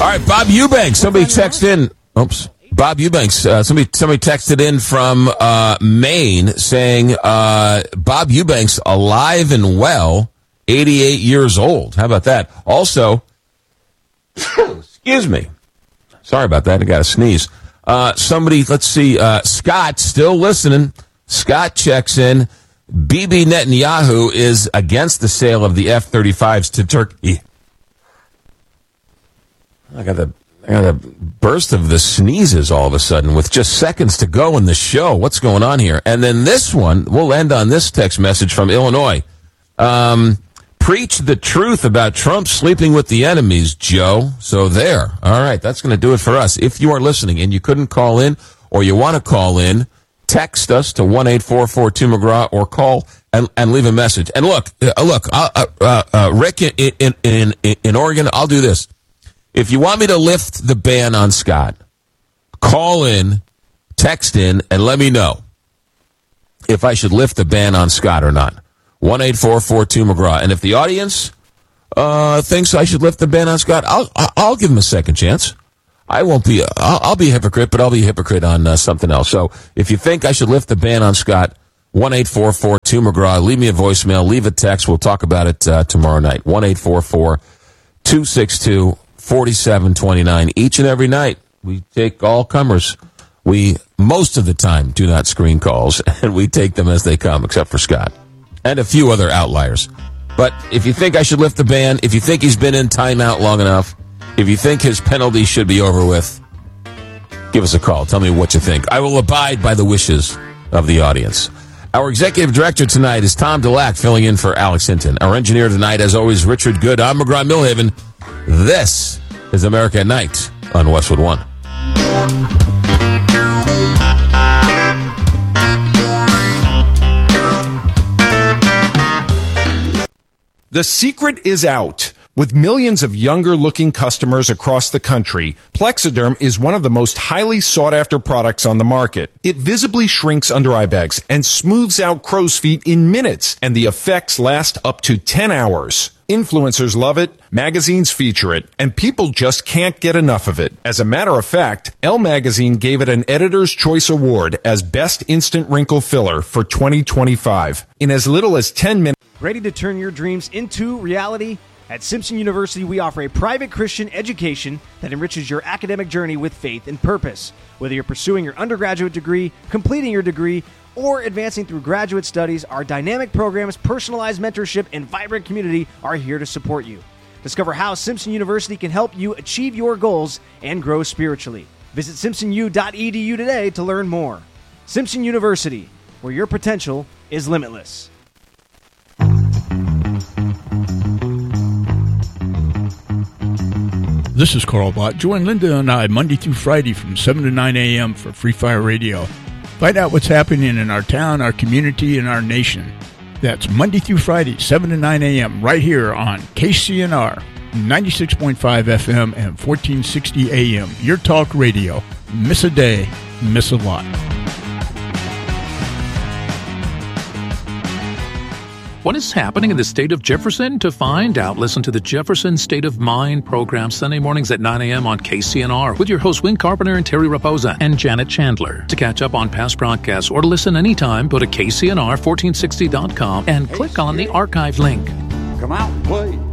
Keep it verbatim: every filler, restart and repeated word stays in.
right, Bob Eubanks. Somebody texted in. Oops. Bob Eubanks. Uh, somebody somebody texted in from uh, Maine saying uh, Bob Eubanks alive and well, eighty-eight years old. How about that? Also, excuse me. Sorry about that. I got to sneeze. Uh, somebody, let's see. Uh, Scott, still listening. Scott checks in. Bibi Netanyahu is against the sale of the F thirty-fives to Turkey. I got the I got a burst of the sneezes all of a sudden with just seconds to go in the show. What's going on here? And then this one, we'll end on this text message from Illinois. Um, preach the truth about Trump sleeping with the enemies, Joe. So there. All right, that's going to do it for us. If you are listening and you couldn't call in or you want to call in, text us to one eight four four two McGraw or call and, and leave a message. And look, uh, look, uh, uh, uh, Rick in, in, in, in Oregon, I'll do this. If you want me to lift the ban on Scott, call in, text in, and let me know if I should lift the ban on Scott or not. one eight four four two McGraw. And if the audience uh, thinks I should lift the ban on Scott, I'll I'll give him a second chance. I won't be, I'll, I'll be a hypocrite, but I'll be a hypocrite on uh, something else. So if you think I should lift the ban on Scott, one eight four four two McGraw, leave me a voicemail, leave a text. We'll talk about it uh, tomorrow night. one eight four four two six two forty-seven twenty-nine. Each and every night, we take all comers. We, most of the time, do not screen calls, and we take them as they come, except for Scott and a few other outliers. But if you think I should lift the ban, if you think he's been in timeout long enough, if you think his penalty should be over with, give us a call. Tell me what you think. I will abide by the wishes of the audience. Our executive director tonight is Tom Dulac, filling in for Alex Hinton. Our engineer tonight, as always, Richard Good. I'm McGraw Millhaven. This is America at Night on Westwood One. The secret is out. With millions of younger-looking customers across the country, Plexiderm is one of the most highly sought-after products on the market. It visibly shrinks under eye bags and smooths out crow's feet in minutes, and the effects last up to ten hours. Influencers love it, magazines feature it, and people just can't get enough of it. As a matter of fact, Elle Magazine gave it an Editor's Choice Award as Best Instant Wrinkle Filler for twenty twenty-five. In as little as ten minutes... Ready to turn your dreams into reality? At Simpson University, we offer a private Christian education that enriches your academic journey with faith and purpose. Whether you're pursuing your undergraduate degree, completing your degree, or advancing through graduate studies, our dynamic programs, personalized mentorship, and vibrant community are here to support you. Discover how Simpson University can help you achieve your goals and grow spiritually. Visit simpson u dot e d u today to learn more. Simpson University, where your potential is limitless. This is Carl Bott. Join Linda and I Monday through Friday from seven to nine a.m. for Free Fire Radio. Find out what's happening in our town, our community, and our nation. That's Monday through Friday, seven to nine a.m. right here on K C N R, ninety-six point five F M and fourteen sixty A M. Your talk radio. Miss a day, miss a lot. What is happening in the state of Jefferson? To find out, listen to the Jefferson State of Mind program Sunday mornings at nine a.m. on K C N R with your hosts Win Carpenter and Terry Raposa and Janet Chandler. To catch up on past broadcasts or to listen anytime, go to K C N R fourteen sixty dot com and click on the archive link. Come out and play.